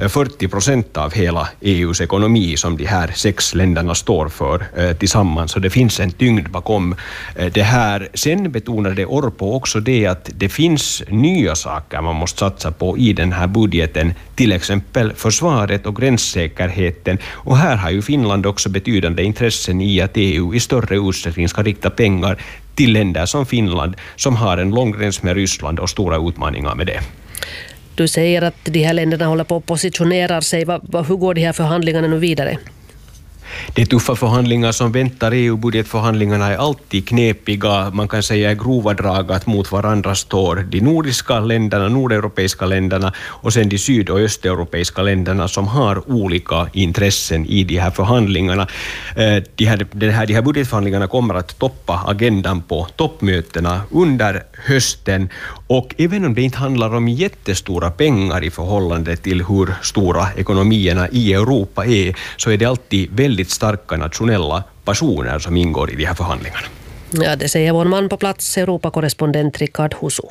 40% av hela EUs ekonomi som de här 6 länderna står för tillsammans. Så det finns en tyngd bakom det här. Sen betonade Orpo också det att det finns nya saker man måste satsa på i den här budgeten, till exempel försvaret och gränssäkerheten. Och här har ju Finland också betydande intressen i att EU i större utsträckning ska rikta pengar till länder som Finland, som har en lång gräns med Ryssland och stora utmaningar med det. Du säger att de här länderna håller på att positionera sig. Hur går de här förhandlingarna nu vidare? Det tuffa förhandlingar som väntar. EU-budgetförhandlingarna är alltid knepiga. Man kan säga grova drag att mot varandra står de nordiska länderna, nordeuropeiska länderna och sen de syd- och östeuropeiska länderna som har olika intressen i de här förhandlingarna. De här budgetförhandlingarna kommer att toppa agendan på toppmötena under hösten, och även om det inte handlar om jättestora pengar i förhållande till hur stora ekonomierna i Europa är, så är det alltid väldigt starka nationella passioner som ingår i de här förhandlingarna. Ja, det säger vår man på plats, Europakorrespondent Rickard Husu.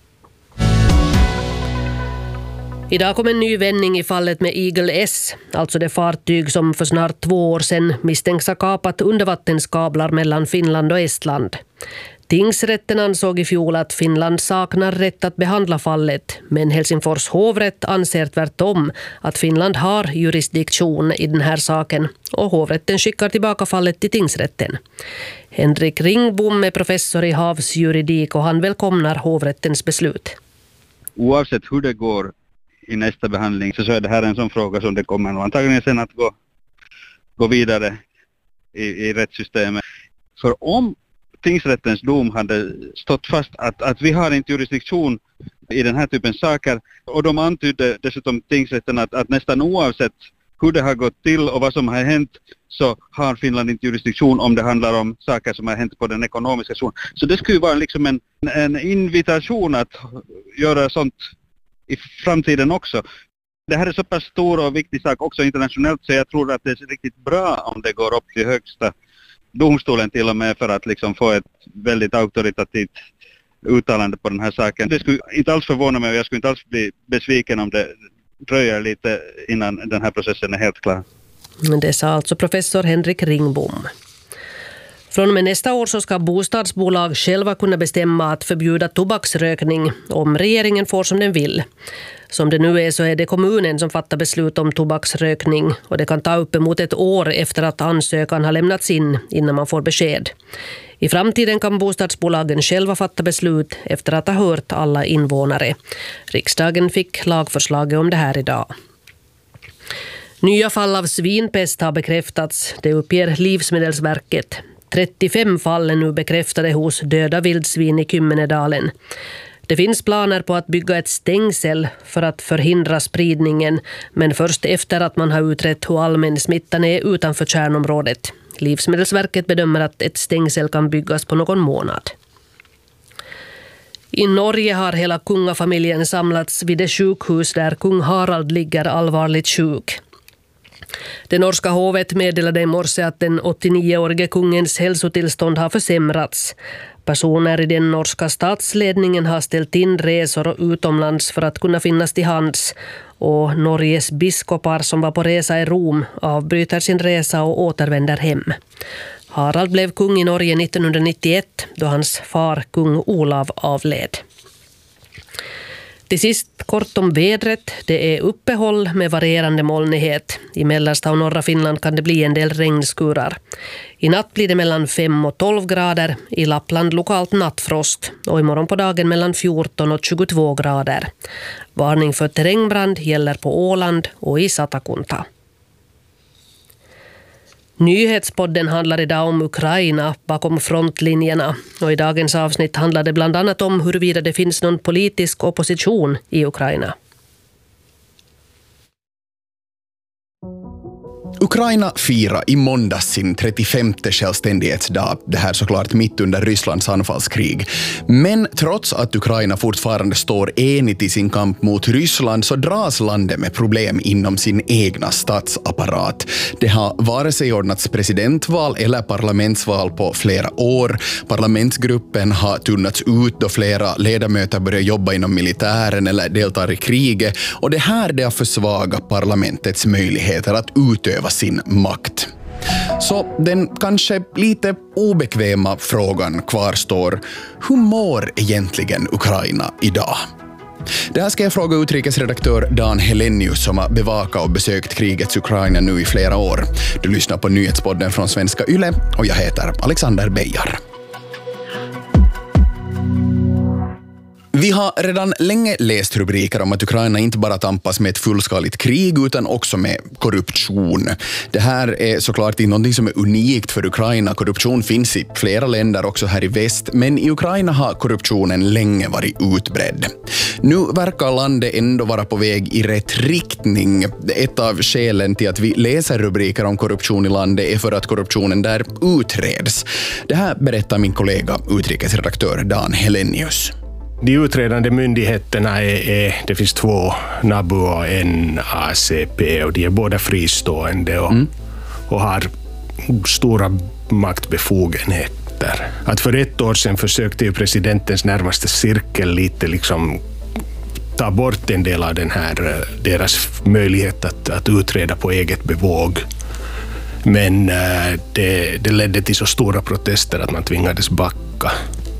Idag kom en ny vändning i fallet med Eagle S, alltså det fartyg som för snart 2 år sedan misstänks ha kapat undervattenskablar mellan Finland och Estland. Tingsrätten ansåg i fjol att Finland saknar rätt att behandla fallet, men Helsingfors hovrätt anser tvärtom att Finland har jurisdiktion i den här saken, och hovrätten skickar tillbaka fallet till tingsrätten. Henrik Ringbom är professor i havsjuridik och han välkomnar hovrättens beslut. Oavsett hur det går i nästa behandling så är det här en sån fråga som det kommer antagligen sen att gå vidare i rättssystemet. För om tingsrättens dom hade stått fast att vi har inte jurisdiktion i den här typen saker, och de antydde dessutom tingsrätten att nästan oavsett hur det har gått till och vad som har hänt så har Finland inte jurisdiktion om det handlar om saker som har hänt på den ekonomiska zonen. Så det skulle vara liksom en invitation att göra sånt i framtiden också. Det här är så pass stor och viktig sak också internationellt, så jag tror att det är riktigt bra om det går upp till högsta domstolen till och med, för att liksom få ett väldigt auktoritativt uttalande på den här saken. Det skulle inte alls förvåna mig, och jag skulle inte alls bli besviken om det dröjer lite innan den här processen är helt klar. Det sa alltså professor Henrik Ringbom. Från och med nästa år så ska bostadsbolag själva kunna bestämma att förbjuda tobaksrökning om regeringen får som den vill. Som det nu är så är det kommunen som fattar beslut om tobaksrökning, och det kan ta uppemot 1 år efter att ansökan har lämnats in innan man får besked. I framtiden kan bostadsbolagen själva fatta beslut efter att ha hört alla invånare. Riksdagen fick lagförslaget om det här idag. Nya fall av svinpest har bekräftats, det uppger Livsmedelsverket. 35 fall är nu bekräftade hos döda vildsvin i Kymmenedalen. Det finns planer på att bygga ett stängsel för att förhindra spridningen, men först efter att man har utrett hur allmän smittan är utanför kärnområdet. Livsmedelsverket bedömer att ett stängsel kan byggas på någon månad. I Norge har hela kungafamiljen samlats vid det sjukhus där kung Harald ligger allvarligt sjuk. Det norska hovet meddelade i morse att den 89-årige kungens hälsotillstånd har försämrats. Personer i den norska statsledningen har ställt in resor utomlands för att kunna finnas till hands, och Norges biskopar som var på resa i Rom avbryter sin resa och återvänder hem. Harald blev kung i Norge 1991 då hans far kung Olav avled. Till sist kort om vädret. Det är uppehåll med varierande molnighet. I mellersta och norra Finland kan det bli en del regnskurar. I natt blir det mellan 5 och 12 grader. I Lappland lokalt nattfrost. Och imorgon på dagen mellan 14 och 22 grader. Varning för terrängbrand gäller på Åland och i Satakunta. Nyhetspodden handlar idag om Ukraina bakom frontlinjerna, och i dagens avsnitt handlar det bland annat om huruvida det finns någon politisk opposition i Ukraina. Ukraina firar i måndag sin 35:e självständighetsdag, det här såklart mitt under Rysslands anfallskrig. Men trots att Ukraina fortfarande står enigt i sin kamp mot Ryssland så dras landet med problem inom sin egna statsapparat. Det har vare sig ordnats presidentval eller parlamentsval på flera år. Parlamentsgruppen har tunnats ut då flera ledamöter börjar jobba inom militären eller deltar i kriget, och det här det har försvagat parlamentets möjligheter att utöva sin makt. Så den kanske lite obekväma frågan kvarstår: hur mår egentligen Ukraina idag? Det här ska jag fråga utrikesredaktör Dan Helenius som har bevakat och besökt krigets Ukraina nu i flera år. Du lyssnar på nyhetspodden från Svenska Yle och jag heter Alexander Beijar. Vi har redan länge läst rubriker om att Ukraina inte bara tampas med ett fullskaligt krig utan också med korruption. Det här är såklart inte något som är unikt för Ukraina. Korruption finns i flera länder också här i väst, men i Ukraina har korruptionen länge varit utbredd. Nu verkar landet ändå vara på väg i rätt riktning. Ett av skälen till att vi läser rubriker om korruption i landet är för att korruptionen där utreds. Det här berättar min kollega utrikesredaktör Dan Helenius. De utredande myndigheterna det finns 2, NABU och NACP, och de är båda fristående och har stora maktbefogenheter. Att för 1 år sedan försökte ju presidentens närmaste cirkel lite liksom ta bort en del av den här, deras möjlighet att utreda på eget bevåg. Men det ledde till så stora protester att man tvingades backa.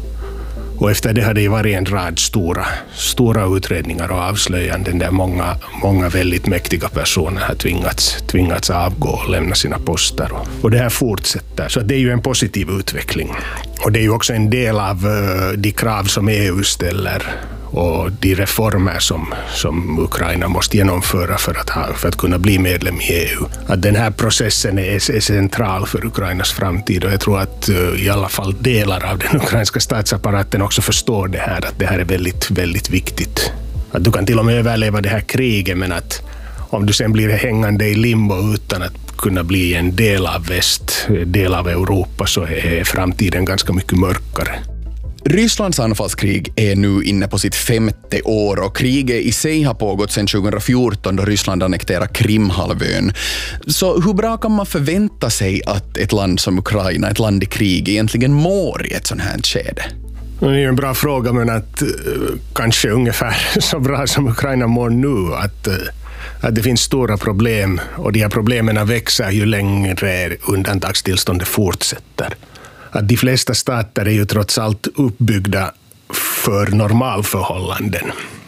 Och efter det har det varit en rad stora utredningar och avslöjanden där många väldigt mäktiga personer har tvingats avgå och lämna sina poster. Och det här fortsätter, så det är ju en positiv utveckling. Och det är ju också en del av de krav som EU ställer och de reformer som Ukraina måste genomföra för att kunna bli medlem i EU. Att den här processen är central för Ukrainas framtid, och jag tror att i alla fall delar av den ukrainska statsapparaten också förstår det här, att det här är väldigt, väldigt viktigt. Att du kan till och med överleva det här kriget, men att om du sen blir hängande i limbo utan att kunna bli en del av väst, del av Europa, så är framtiden ganska mycket mörkare. Rysslands anfallskrig är nu inne på sitt 5:e år och kriget i sig har pågått sedan 2014 då Ryssland annekterade Krimhalvön. Så hur bra kan man förvänta sig att ett land som Ukraina, ett land i krig, egentligen mår i ett sånt här skede? Det är en bra fråga, men att kanske ungefär så bra som Ukraina mår nu, att det finns stora problem, och de här problemen växer ju längre undantagstillståndet fortsätter. Att de flesta stater är ju trots allt uppbyggda för normalförhållanden.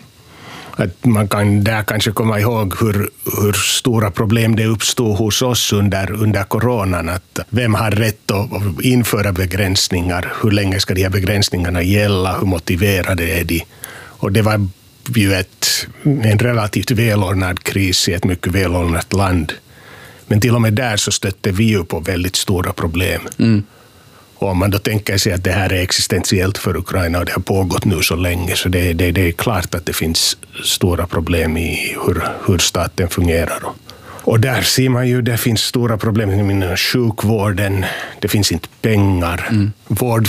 Att man kan där kanske komma ihåg hur stora problem det uppstod hos oss under coronan. Att vem har rätt att införa begränsningar? Hur länge ska de här begränsningarna gälla? Hur motiverade är de? Och det var ju en relativt välordnad kris i ett mycket välordnat land. Men till och med där så stötte vi ju på väldigt stora problem. Och om man då tänker sig att det här är existentiellt för Ukraina och det har pågått nu så länge, så det är klart att det finns stora problem i hur staten fungerar. Och där ser man ju, det finns stora problem inom sjukvården, det finns inte pengar, vård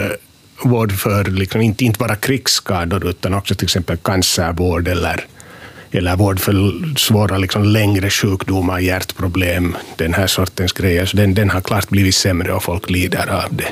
för liksom, inte bara krigsskador utan också till exempel cancervård eller vård för svåra liksom, längre sjukdomar, hjärtproblem, den här sortens grejer. Så den har klart blivit sämre och folk lider av det.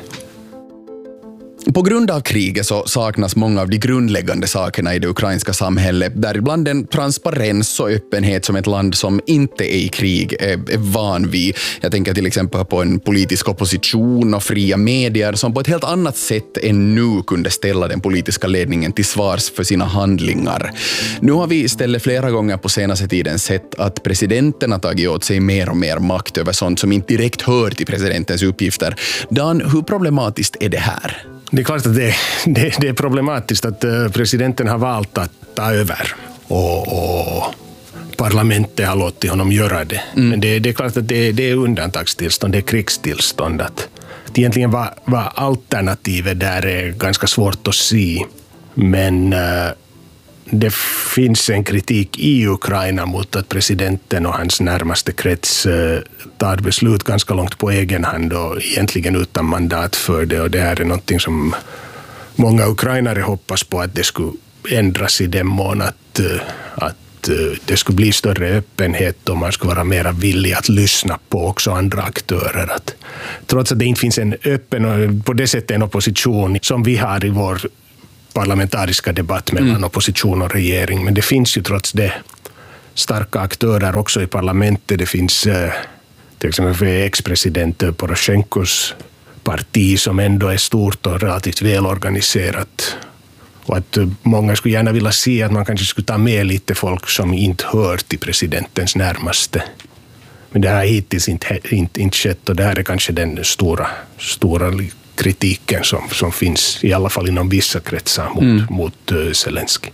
På grund av kriget så saknas många av de grundläggande sakerna i det ukrainska samhället, däribland den transparens och öppenhet som ett land som inte är i krig är van vid. Jag tänker till exempel på en politisk opposition och fria medier som på ett helt annat sätt än nu kunde ställa den politiska ledningen till svars för sina handlingar. Nu har vi istället flera gånger på senaste tiden sett att presidenten har tagit åt sig mer och mer makt över sånt som inte direkt hör till presidentens uppgifter. Dan, hur problematiskt är det här? Det är klart att det är problematiskt att presidenten har valt att ta över och parlamentet har låtit honom göra det. Men det är klart att det är undantagstillstånd, det är krigstillstånd. Att egentligen vad alternativet där är ganska svårt att se. Men det finns en kritik i Ukraina mot att presidenten och hans närmaste krets tar beslut ganska långt på egen hand och egentligen utan mandat för det. Och det här är någonting som många ukrainare hoppas på att det skulle ändras i den mån att det skulle bli större öppenhet och man skulle vara mer villig att lyssna på också andra aktörer. Trots att det inte finns en öppen och på det sättet en opposition som vi har i vår parlamentariska debatt mellan opposition och regering, men det finns ju trots det starka aktörer också i parlamentet. Det finns till exempel ex-president Poroshenkos parti som ändå är stort och relativt välorganiserat. Och att många skulle gärna vilja se att man kanske skulle ta med lite folk som inte hör till presidentens närmaste. Men det har hittills inte skett och det här är kanske den stora kritiken som finns i alla fall inom vissa kretsar mot Zelensky.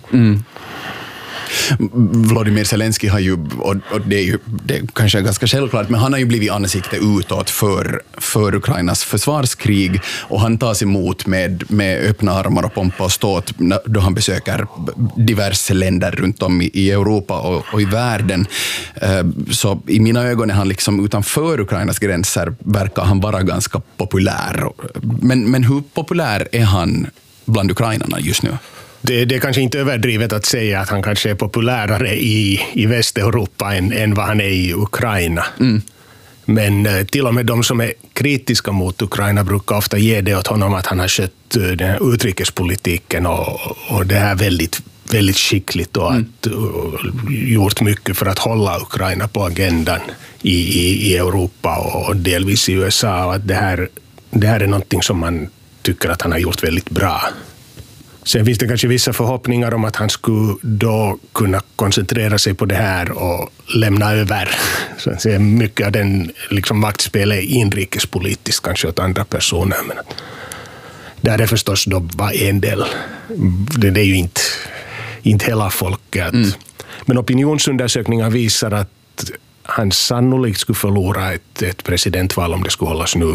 Volodymyr Zelensky har ju, och det kanske är ganska självklart, men han har ju blivit ansikte utåt för Ukrainas försvarskrig och han tas emot med öppna armar och pompa och ståt då han besöker diverse länder runt om i Europa och i världen. Så i mina ögon är han liksom utanför Ukrainas gränser verkar han vara ganska populär. Men hur populär är han bland ukrainarna just nu? Det är kanske inte överdrivet att säga att han kanske är populärare i Västeuropa än vad han är i Ukraina. Men till och med de som är kritiska mot Ukraina brukar ofta ge det åt honom att han har skött den här utrikespolitiken och det här väldigt, väldigt skickligt och gjort mycket för att hålla Ukraina på agendan i Europa och delvis i USA. Och att det här är någonting som man tycker att han har gjort väldigt bra. Sen finns det kanske vissa förhoppningar om att han skulle då kunna koncentrera sig på det här och lämna över så att säga, mycket av den liksom maktspelet inrikespolitiskt kanske åt andra personer. Men där är förstås då bara en del. Det är ju inte hela folket. Men opinionsundersökningar visar att han sannolikt skulle förlora ett presidentval om det skulle hållas nu.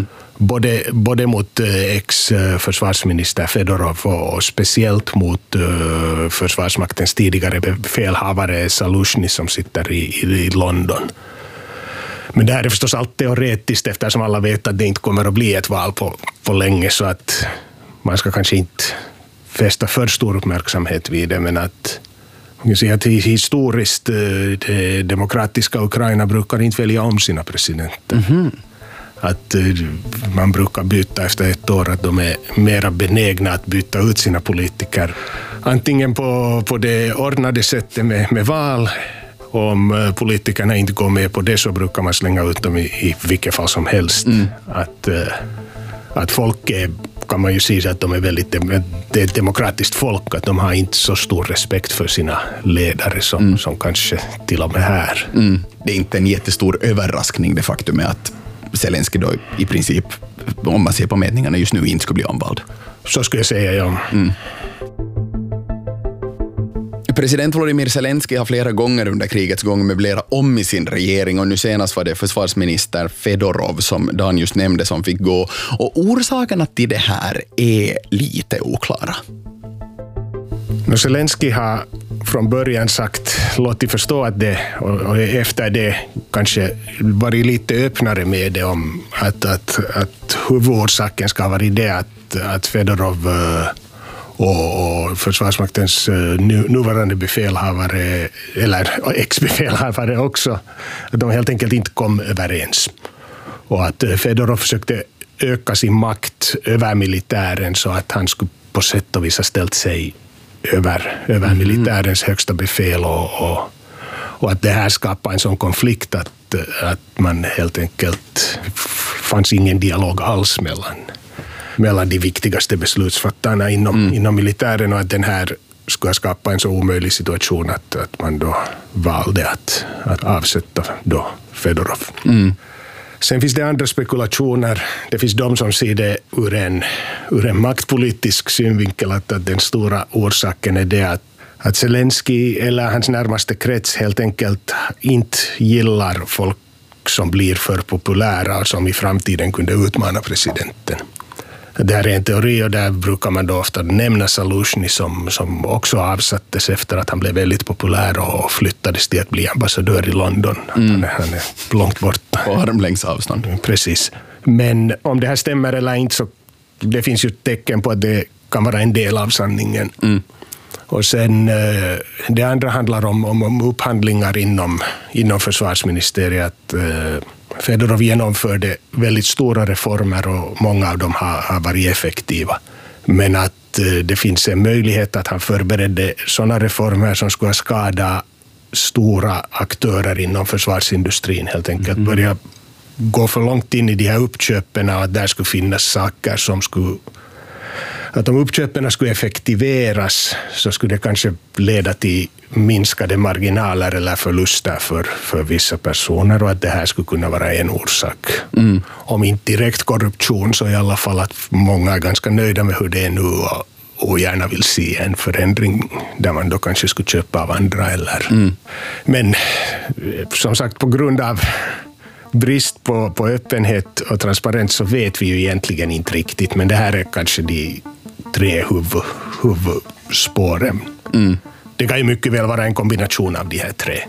Både mot ex-försvarsminister Fedorov och speciellt mot försvarsmaktens tidigare befälhavare Zaluzhny som sitter i London. Men det här är förstås allt teoretiskt eftersom alla vet att det inte kommer att bli ett val på länge så att man ska kanske inte fästa för stor uppmärksamhet vid det, men att man kan säga att historiskt det demokratiska Ukraina brukar inte välja om sina presidenter. Att man brukar byta efter ett år, att de är mera benägna att byta ut sina politiker. Antingen på det ordnade sättet med val. Om politikerna inte går med på det så brukar man slänga ut dem i vilket fall som helst. Att folk kan man ju säga att de är det är ett demokratiskt folk, att de har inte så stor respekt för sina ledare som kanske till och med här. Det är inte en jättestor överraskning det faktum är att Zelensky då i princip, om man ser på mätningarna just nu, inte skulle bli omvald. Så skulle jag säga, ja. President Volodymyr Zelensky har flera gånger under krigets gång möblerat om i sin regering och nu senast var det försvarsminister Fedorov som Dan just nämnde som fick gå. Och orsakerna till det här är lite oklara. Zelensky har från början låtit förstå att det, och efter det kanske varit lite öppnare med det om att huvudorsaken ska vara det att Fedorov och försvarsmaktens nuvarande befälhavare eller ex-befälhavare också, att de helt enkelt inte kom överens. Och att Fedorov försökte öka sin makt över militären så att han skulle på sätt och vis ha ställt sig över militärens högsta befäl och att det här skapar en sån konflikt att man helt enkelt fanns ingen dialog alls mellan de viktigaste beslutsfattarna inom militären och att den här skulle skapa en så omöjlig situation att man då valde att avsätta då Fedorov. Sen finns det andra spekulationer. Det finns de som ser det ur en maktpolitisk synvinkel att den stora orsaken är det att Zelensky eller hans närmaste krets helt enkelt inte gillar folk som blir för populära och som i framtiden kunde utmana presidenten. Det här är en teori och där brukar man då ofta nämna Zaluzhny som också avsattes efter att han blev väldigt populär och flyttades till att bli ambassadör i London. Han är långt borta. På armlängds avstånd. Precis. Men om det här stämmer eller inte så det finns ju tecken på att det kan vara en del av sanningen. Och sen det andra handlar om upphandlingar inom försvarsministeriet. Fedorov genomförde väldigt stora reformer och många av dem har varit effektiva. Men att det finns en möjlighet att han förberedde sådana reformer som skulle skada stora aktörer inom försvarsindustrin helt enkelt. Börja gå för långt in i de här uppköpen och att där skulle finnas saker som skulle... Att om uppköpen skulle effektiveras så skulle det kanske leda till minskade marginaler eller förluster för vissa personer och att det här skulle kunna vara en orsak. Om inte direkt korruption så i alla fall att många är ganska nöjda med hur det är nu och gärna vill se en förändring där man då kanske skulle köpa av andra eller... Men som sagt på grund av brist på öppenhet och transparens så vet vi ju egentligen inte riktigt, men det här är kanske de 3 huvudspåren. Det kan ju mycket väl vara en kombination av de här 3.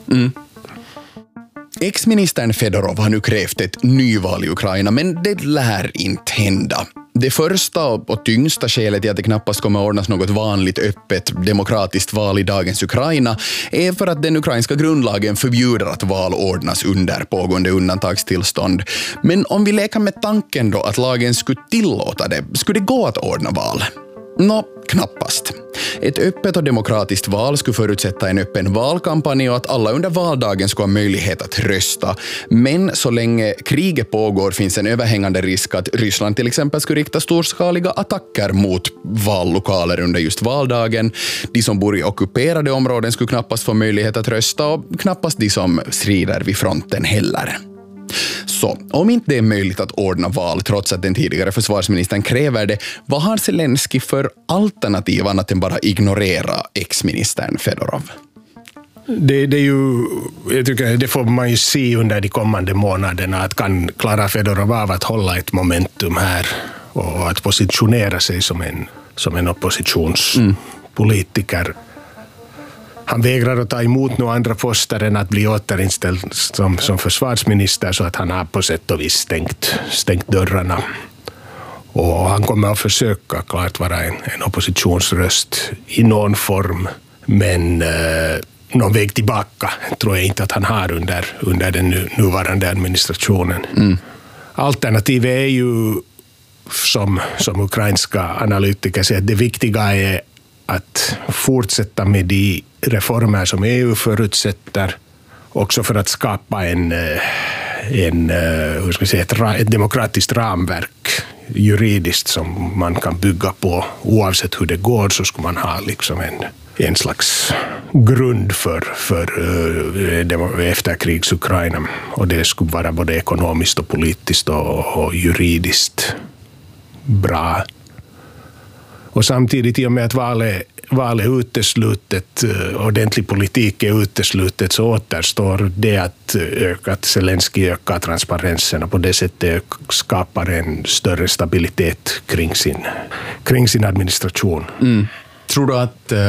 Ex-ministern Fedorov har nu krävt ett nyval i Ukraina, men det lär inte hända. Det första och tyngsta skälet till att det knappast kommer ordnas något vanligt, öppet, demokratiskt val i dagens Ukraina är för att den ukrainska grundlagen förbjuder att val ordnas under pågående undantagstillstånd. Men om vi leker med tanken då att lagen skulle tillåta det, skulle det gå att ordna val? Knappast. Ett öppet och demokratiskt val skulle förutsätta en öppen valkampanj och att alla under valdagen skulle ha möjlighet att rösta. Men så länge kriget pågår finns en överhängande risk att Ryssland till exempel skulle rikta storskaliga attacker mot vallokaler under just valdagen. De som bor i ockuperade områden skulle knappast få möjlighet att rösta och knappast de som strider vid fronten heller. Så, om inte det är möjligt att ordna val trots att den tidigare försvarsministern kräver det, vad har Zelensky för alternativ annat än bara ignorera ex-ministern Fedorov? Det är ju, jag tycker det får man ju se under de kommande månaderna att kan klara Fedorov av att hålla ett momentum här och att positionera sig som en oppositionspolitiker. Han vägrar att ta emot några andra poster än att bli återinställd som försvarsminister så att han har på sätt och vis stängt dörrarna. Och han kommer att försöka klart vara en oppositionsröst i någon form, men någon väg tillbaka tror jag inte att han har under den nuvarande administrationen. Alternativet är ju som ukrainska analytiker säger att det viktiga är att fortsätta med de reformer som EU förutsätter också för att skapa ett demokratiskt ramverk juridiskt som man kan bygga på. Oavsett hur det går så ska man ha liksom en slags grund för efterkrigs Ukraina, och det skulle vara både ekonomiskt och politiskt och juridiskt bra. Och samtidigt i och med att valet är uteslutet, ordentlig politik är uteslutet, så återstår det att Zelensky ökar transparensen och på det sättet skapar en större stabilitet kring sin administration. Tror du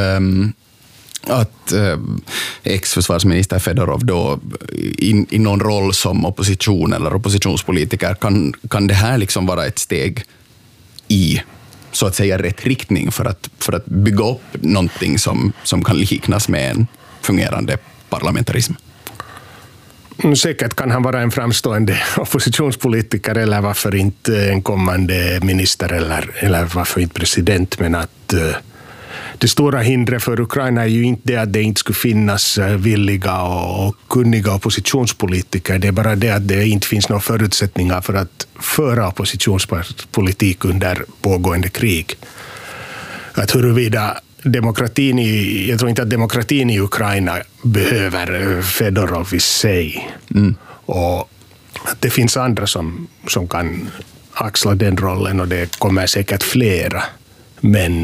att ex-försvarsminister Fedorov då i någon roll som opposition eller oppositionspolitiker kan det här liksom vara ett steg i så att säga rätt riktning för att bygga upp någonting som kan liknas med en fungerande parlamentarism? Säkert kan han vara en framstående oppositionspolitiker eller varför inte en kommande minister eller varför inte president, men att det stora hindret för Ukraina är ju inte det att det inte skulle finnas villiga och kunniga oppositionspolitiker. Det är bara det att det inte finns några förutsättningar för att föra oppositionspolitik under pågående krig. Att huruvida jag tror inte att demokratin i Ukraina behöver Fedorov i sig. Och att det finns andra som kan axla den rollen, och det kommer säkert flera. Men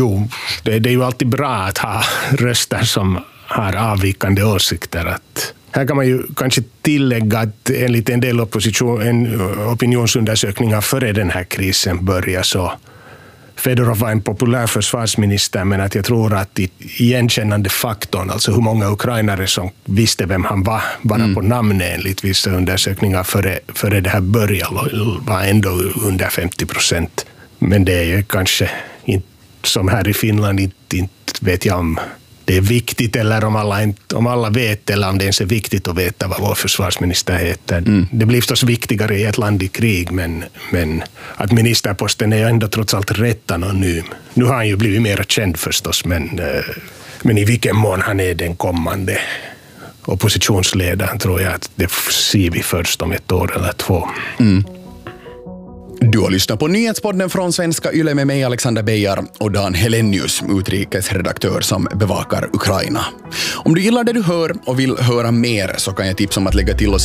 det är ju alltid bra att ha röster som har avvikande åsikter, att Här kan man ju kanske tillägga att enligt en del opinionsundersökningar före den här krisen började så Fedorov var en populär försvarsminister, men att jag tror att igenkännande faktorn, alltså hur många ukrainare som visste vem han var, bara på namn enligt vissa undersökningar före det här började, var ändå under 50%. Men det är ju kanske inte som här i Finland, inte vet jag om det är viktigt eller om alla vet eller om det ens är viktigt att veta vad vår försvarsminister heter. Det blir förstås viktigare i ett land i krig, men att ministerposten är ändå trots allt rätt anonym. Nu har han ju blivit mer känd förstås, men i vilken mån han är den kommande oppositionsledaren tror jag att det ser vi först om 1 år eller 2. Du har lyssnat på Nyhetspodden från Svenska Yle med mig Alexander Beijer och Dan Helenius, utrikesredaktör som bevakar Ukraina. Om du gillar det du hör och vill höra mer så kan jag tipsa om att lägga till oss